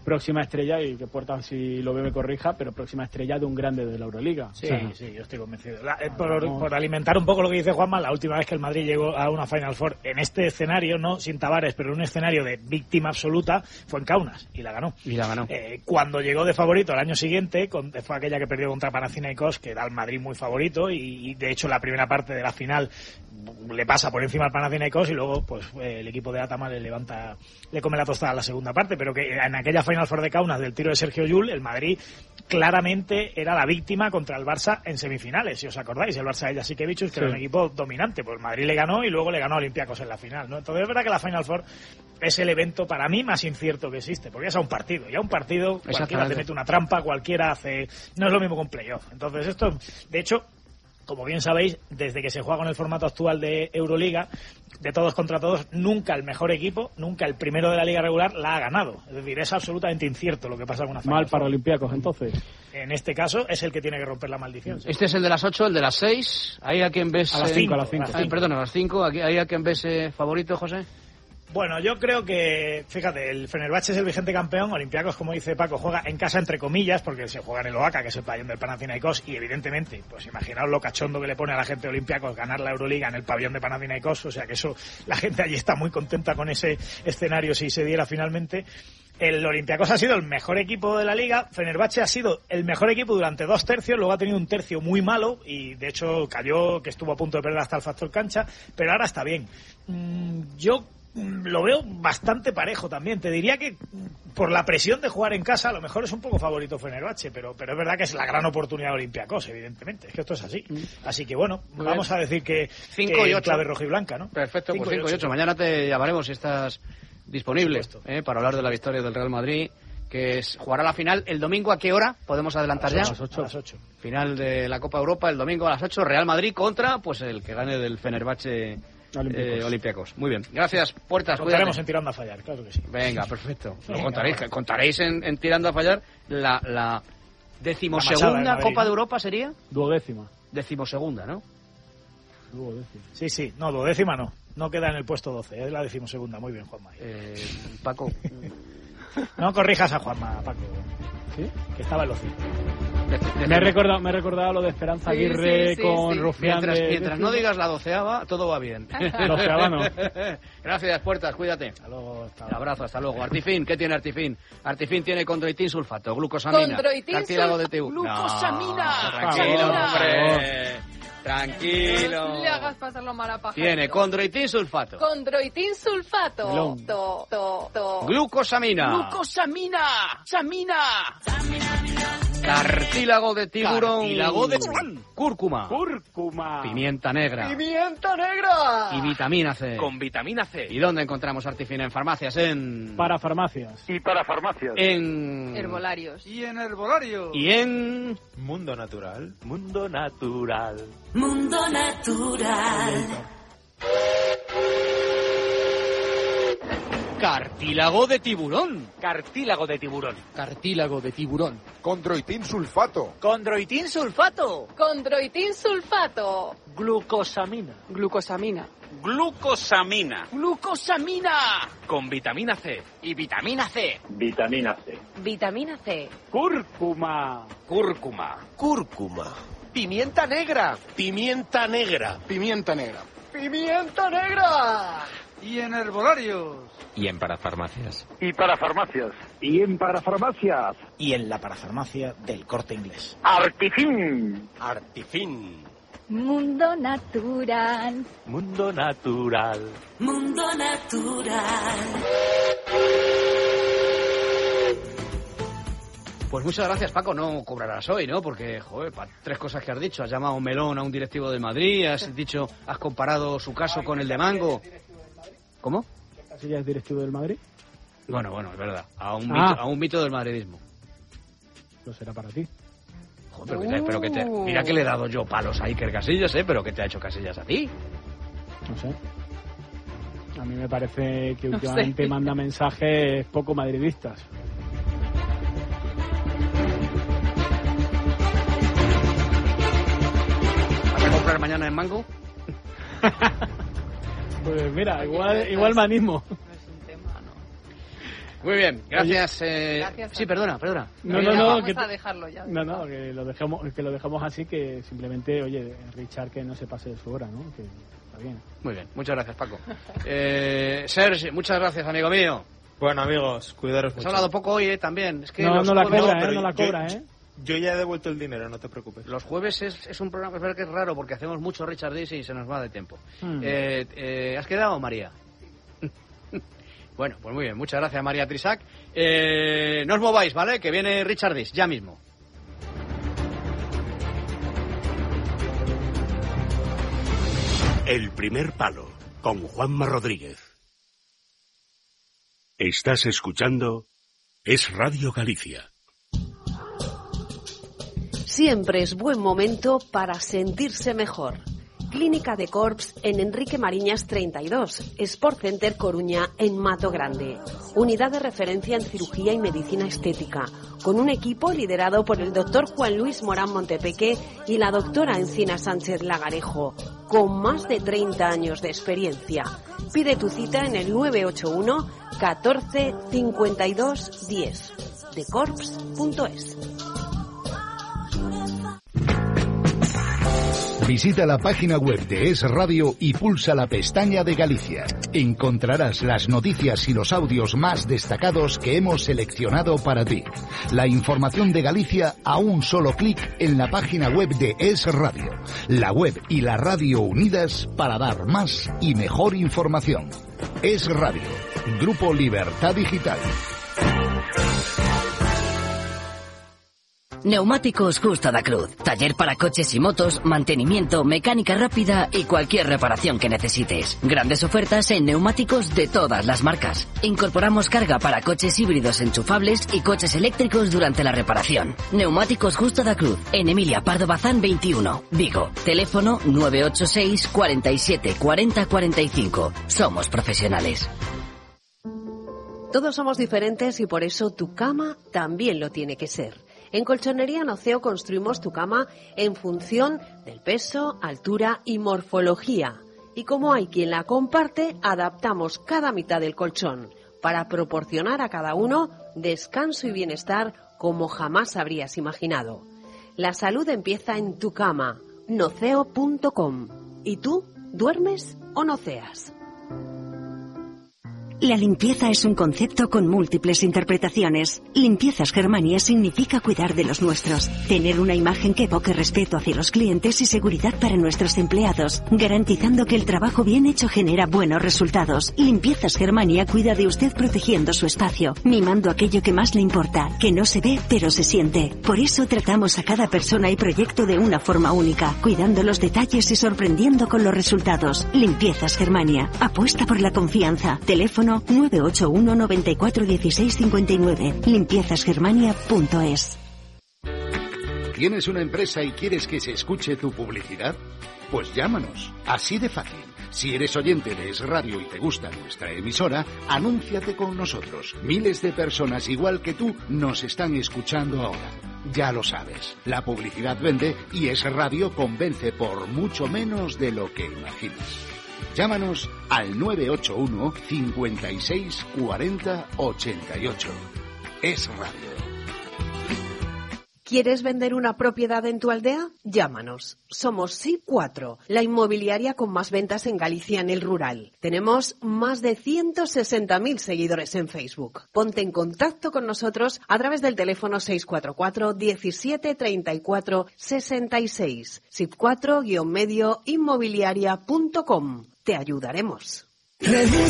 próxima estrella, y que Puerta, si lo ve, me corrija, pero próxima estrella de un grande de la Euroliga. Sí, o sea, sí, yo estoy convencido. La, eh, por, por alimentar un poco lo que dice Juanma, la última vez que el Madrid llegó a una Final Four en este escenario, no sin Tavares, pero en un escenario de víctima absoluta, fue en Kaunas, y la ganó. Y la ganó. Eh, cuando llegó de favorito el año siguiente, con, fue aquella que perdió contra Panathinaikos, que era el Madrid muy favorito, y, y de hecho la primera parte de la final le pasa por encima al Panathinaikos, y luego pues eh, el equipo de Atama le levanta, le come la tostada a la segunda parte, pero que en aquella Final Four de Kaunas del tiro de Sergio Llull, el Madrid claramente era la víctima contra el Barça en semifinales, si os acordáis, el Barça de Jasikevičius, que sí. era un equipo dominante, pues el Madrid le ganó y luego le ganó a Olympiacos en la final, ¿no? Entonces es verdad que la Final Four es el evento para mí más incierto que existe, porque es a un partido, y a un partido cualquiera te mete una trampa, cualquiera hace, no es lo mismo que un playoff. Entonces esto, de hecho, como bien sabéis, desde que se juega con el formato actual de Euroliga, de todos contra todos, nunca el mejor equipo, nunca el primero de la liga regular la ha ganado. Es decir, es absolutamente incierto lo que pasa con una Final Mal para Olympiacos, entonces. En este caso es el que tiene que romper la maldición. ¿Sí? Este es el de las ocho, el de las seis. Ahí a quien ves... A las cinco, a las cinco. Ay, perdón, a las cinco. Ahí a quien ves eh, favorito, José. Bueno, yo creo que, fíjate, el Fenerbahce es el vigente campeón, Olympiacos, como dice Paco, juega en casa entre comillas, porque se juega en el Oaca, que es el pabellón del Panathinaikos, y evidentemente, pues imaginaos lo cachondo que le pone a la gente de Olympiacos ganar la Euroliga en el pabellón de Panathinaikos, o sea que eso, la gente allí está muy contenta con ese escenario si se diera finalmente. El Olympiacos ha sido el mejor equipo de la liga, Fenerbahce ha sido el mejor equipo durante dos tercios, luego ha tenido un tercio muy malo y de hecho cayó, que estuvo a punto de perder hasta el factor cancha, pero ahora está bien. Mm, yo lo veo bastante parejo también. Te diría que por la presión de jugar en casa a lo mejor es un poco favorito Fenerbahce, pero pero es verdad que es la gran oportunidad de Olympiacos, evidentemente. Es que esto es así. Así que bueno, Muy vamos bien. a decir que cinco y ocho clave rojo y blanca, ¿no? Perfecto, cinco pues cinco y ocho. Mañana te llamaremos si estás disponible eh, para hablar de la victoria del Real Madrid, que es, jugará la final el domingo. ¿A qué hora? ¿Podemos adelantar ya? A las ocho. A las ocho. Final de la Copa Europa el domingo a las ocho. Real Madrid contra pues el que gane del Fenerbahce Olympiacos. Eh, Olympiacos. Muy bien. Gracias, Puertas. Contaremos en Tirando a Fallar, claro que sí. Venga, perfecto. Lo contaréis, contaréis en, en Tirando a Fallar la, la decimosegunda de Copa de Europa, ¿sería? Duodécima. Decimosegunda, ¿no? Duodécima. Sí, sí. No, duodécima no. No queda en el puesto doce. Es la decimosegunda. Muy bien, Juanma. Eh, Paco. No corrijas a Juanma, Paco. ¿Sí? Que estaba en los cinco. Me he recordado, me he recordado lo de Esperanza Aguirre sí, sí, sí, con sí. Rufián. Mientras, de, mientras de... no digas la doceava, todo va bien. Doceava no. Gracias, Puertas, cuídate. Hasta luego. Hasta Un abrazo, hasta luego. Artifin, ¿qué tiene Artifin? Artifin tiene condroitin sulfato, glucosamina, condroitin cartílago de teu. Glucosamina. No, tranquilo, hombre. Tranquilo. No le hagas pasarlo mal a pajarito. Tiene condroitin sulfato. Condroitin sulfato. To, to, to. Glucosamina. Glucosamina. Samina. Cartílago de tiburón. Cartílago de tiburón. Cúrcuma. Cúrcuma. Pimienta negra. Pimienta negra. Y vitamina C. Con vitamina C. ¿Y dónde encontramos Artifin? En farmacias, en... Para farmacias. Y para farmacias. En... Herbolarios. Y en herbolarios. Y en... Mundo Natural. Mundo Natural. Mundo Natural. Cartílago de tiburón. Cartílago de tiburón. Cartílago de tiburón. Condroitin sulfato. Condroitin sulfato. Condroitin sulfato. Glucosamina. Glucosamina. Glucosamina. Glucosamina. Con vitamina C. Y vitamina C. Vitamina C. Vitamina C. Cúrcuma. Cúrcuma. Cúrcuma. Pimienta negra. Pimienta negra. Pimienta negra. Pimienta negra. Y en herbolarios. Y en parafarmacias. Y para farmacias. Y en parafarmacias. Y en la parafarmacia del Corte Inglés. Artifin. Artifin. Mundo Natural. Mundo Natural. Mundo Natural. Pues muchas gracias, Paco. No cobrarás hoy, ¿no? Porque, joder, para tres cosas que has dicho. Has llamado melón a un directivo del Madrid, has dicho, has comparado su caso con el de Mango. ¿Cómo? ¿Así ya es directivo del Madrid? Bueno, bueno, es verdad. A un, Ah. mito, a un mito del madridismo. No será para ti. Joder, pero, que, pero que te, mira que le he dado yo palos a Iker Casillas, ¿eh? Pero que te ha hecho Casillas a ti. No sé. A mí me parece que No últimamente sé. manda mensajes poco madridistas. ¿Vas a comprar mañana en Mango? Pues mira, igual, igual me animo. Muy bien, gracias. Oye, Eh... gracias sí, perdona, perdona. No, no, no, vamos que, a dejarlo ya. no, no, que lo dejamos, que lo dejamos así, que simplemente, oye, Richard que no se pase de su hora, ¿no? Que está bien. Muy bien, muchas gracias, Paco. Eh, Serge, muchas gracias, amigo mío. Bueno, amigos, cuidaros Has mucho. hablado poco hoy, eh, también. Es que No, los no la jueves- cobra, pero ¿eh? No la yo- cobra, ¿eh? Yo ya he devuelto el dinero, no te preocupes. Los jueves es, es un programa, es verdad que es raro porque hacemos mucho Richard Days y se nos va de tiempo. Hmm. Eh, eh, ¿Has quedado, María? Bueno, pues muy bien, muchas gracias, María Trisac. Eh, no os mováis, ¿vale? Que viene Richard Days, ya mismo. El primer palo, con Juanma Rodríguez. Estás escuchando Es Radio Galicia. Siempre es buen momento para sentirse mejor. Clínica de Corps en Enrique Mariñas treinta y dos, Sport Center Coruña en Mato Grande. Unidad de referencia en cirugía y medicina estética, con un equipo liderado por el doctor Juan Luis Morán Montepeque y la doctora Encina Sánchez Lagarejo, con más de treinta años de experiencia. Pide tu cita en el nueve ocho uno catorce cincuenta y dos diez, de corps punto es. Visita la página web de Es Radio y pulsa la pestaña de Galicia. Encontrarás las noticias y los audios más destacados que hemos seleccionado para ti. La información de Galicia a un solo clic en la página web de Es Radio. La web y la radio unidas para dar más y mejor información. Es Radio, Grupo Libertad Digital. Neumáticos Justo da Cruz. Taller para coches y motos, mantenimiento, mecánica rápida y cualquier reparación que necesites. Grandes ofertas en neumáticos de todas las marcas. Incorporamos carga para coches híbridos enchufables y coches eléctricos durante la reparación. Neumáticos Justo da Cruz. En Emilia Pardo Bazán veintiuno, Vigo. Teléfono nueve ocho seis, cuarenta y siete, cuarenta, cuarenta y cinco. Somos profesionales. Todos somos diferentes y por eso tu cama también lo tiene que ser. En Colchonería Noceo construimos tu cama en función del peso, altura y morfología. Y como hay quien la comparte, adaptamos cada mitad del colchón para proporcionar a cada uno descanso y bienestar como jamás habrías imaginado. La salud empieza en tu cama, noceo punto com. ¿Y tú, duermes o noceas? La limpieza es un concepto con múltiples interpretaciones. Limpiezas Germania significa cuidar de los nuestros, tener una imagen que evoque respeto hacia los clientes y seguridad para nuestros empleados, garantizando que el trabajo bien hecho genera buenos resultados. Limpiezas Germania cuida de usted protegiendo su espacio, mimando aquello que más le importa, que no se ve pero se siente. Por eso tratamos a cada persona y proyecto de una forma única, cuidando los detalles y sorprendiendo con los resultados. Limpiezas Germania. Apuesta por la confianza. Teléfono nueve ocho uno, noventa y cuatro, dieciséis, cincuenta y nueve. limpiezas germania punto es. ¿Tienes una empresa y quieres que se escuche tu publicidad? Pues llámanos, así de fácil. Si eres oyente de Es Radio y te gusta nuestra emisora, anúnciate con nosotros. Miles de personas igual que tú nos están escuchando ahora. Ya lo sabes, la publicidad vende y Es Radio convence por mucho menos de lo que imaginas. Llámanos al nueve ocho uno, cincuenta y seis, cuarenta, ochenta y ocho. Es Radio. ¿Quieres vender una propiedad en tu aldea? Llámanos. Somos S I P cuatro, la inmobiliaria con más ventas en Galicia en el rural. Tenemos más de ciento sesenta mil seguidores en Facebook. Ponte en contacto con nosotros a través del teléfono seis cuatro cuatro, diecisiete, treinta y cuatro, sesenta y seis. S I P cuatro guion medio inmobiliaria punto com. Te ayudaremos. Reduce